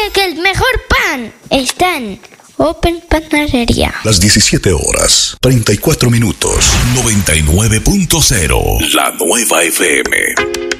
que el mejor pan está en Open Panadería. Las 17 horas, 34 minutos. 99.0, la nueva FM.